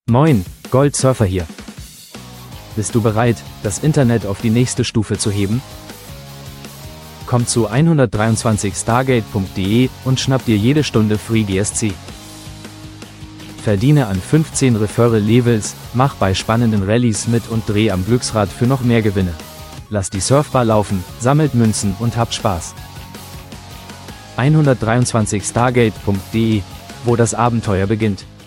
Moin, Goldsurfer hier. Bist du bereit, das Internet auf die nächste Stufe zu heben? Komm zu 123stargate.de und schnapp dir jede Stunde Free GSC. Verdiene an 15 Referral Levels, mach bei spannenden Rallyes mit und dreh am Glücksrad für noch mehr Gewinne. Lass die Surfbar laufen, sammelt Münzen und habt Spaß. 123stargate.de, wo das Abenteuer beginnt.